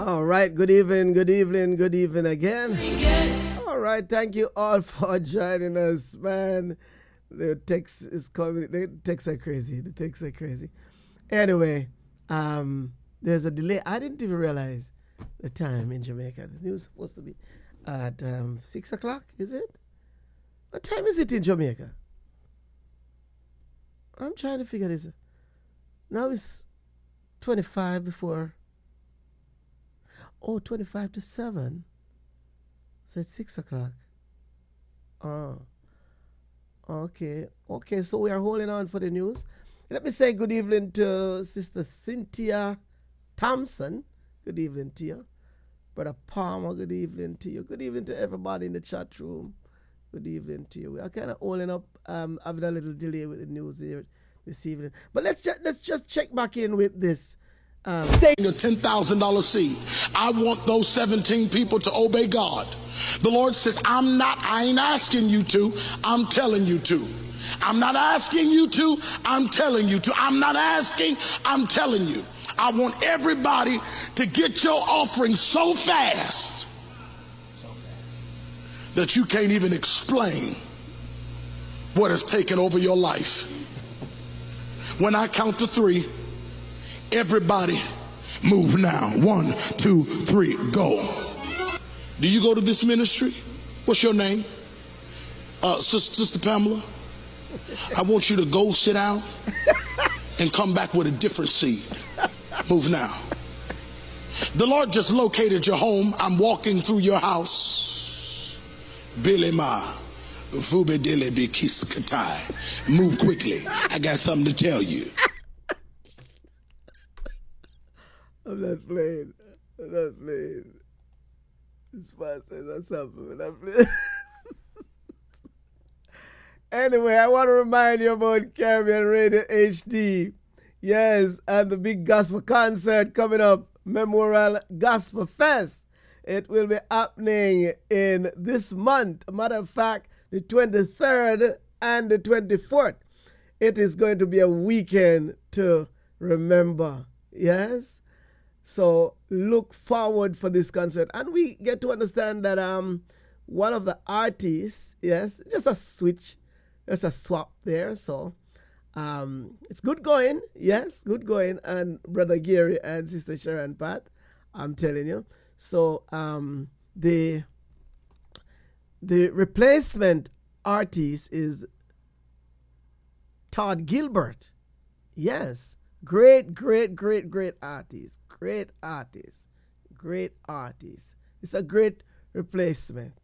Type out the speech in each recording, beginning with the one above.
All right, good evening again. All right, thank you all for joining us, man. The text is coming. The texts are crazy. Anyway, there's a delay. I didn't even realize the time in Jamaica. The news was supposed to be at 6 o'clock, is it? What time is it in Jamaica? I'm trying to figure this out. Now it's 25 before. Oh, 25 to 7. So it's 6 o'clock. Oh. Okay, so we are holding on for the news. Let me say good evening to Sister Cynthia Thompson. Good evening to you. Brother Palmer, good evening to you. Good evening to everybody in the chat room. Good evening to you. We are kind of holding up, having a little delay with the news here this evening. But let's just check back in with this. Stay a $10,000 seed. I want those 17 people to obey God. The Lord says, I ain't asking you to, I'm telling you to. I'm not asking you to, I'm telling you to. I'm not asking, I'm telling you. I want everybody to get your offering so fast that you can't even explain what has taken over your life. When I count to 3, everybody move now. 1, 2, 3, go. Do you go to this ministry? What's your name? Sister Pamela? I want you to go sit down and come back with a different seed. Move now. The Lord just located your home. I'm walking through your house. Bilima. Move quickly. I got something to tell you. I'm not playing. It's fast as something. I'm not playing. Anyway, I want to remind you about Caribbean Radio HD. Yes, and the big gospel concert coming up, Memorial Gospel Fest. It will be happening in this month. Matter of fact, the 23rd and the 24th. It is going to be a weekend to remember. Yes? So look forward for this concert. And we get to understand that one of the artists, yes, just a switch, just a swap there. So it's good going. Yes, good going. And Brother Gary and Sister Sharon Pat, I'm telling you. So the replacement artist is Todd Gilbert. Yes. Great artist. Great artist. It's a great replacement.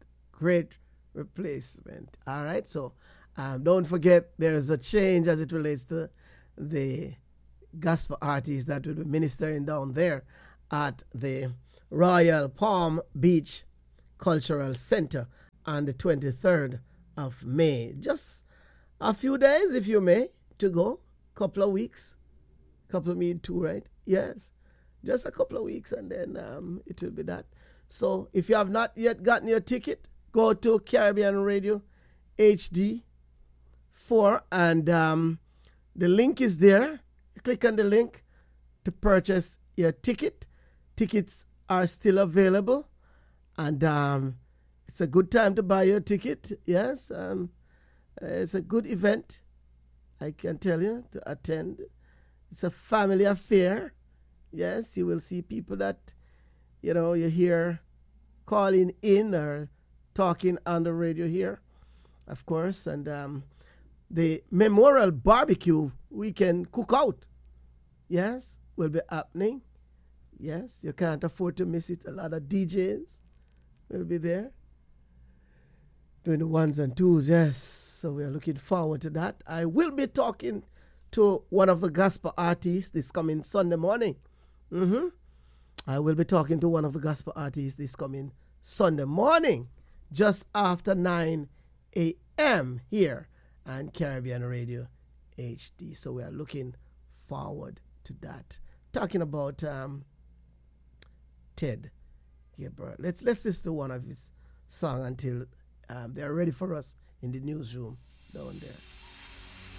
All right. So don't forget there's a change as it relates to the gospel artists that will be ministering down there at the Royal Palm Beach Cultural Center on the 23rd of May. Just a few days, if you may, to go. Couple of weeks. Couple of me too, right? Yes. Just a couple of weeks and then it will be that. So if you have not yet gotten your ticket, go to Caribbean Radio HD 4 and the link is there. Click on the link to purchase your ticket. Tickets are still available and it's a good time to buy your ticket. Yes. It's a good event, I can tell you, to attend. It's a family affair. Yes, you will see people that, you hear calling in or talking on the radio here, of course. And the Memorial Barbecue Weekend Cookout, yes, will be happening. Yes, you can't afford to miss it. A lot of DJs will be there doing the ones and twos, yes. So we are looking forward to that. I will be talking to one of the gospel artists this coming Sunday morning. I will be talking to one of the gospel artists this coming Sunday morning, just after 9 a.m. here on Caribbean Radio HD. So we are looking forward to that. Talking about Ted Gilbert. Let's listen to one of his songs until they're ready for us in the newsroom down there.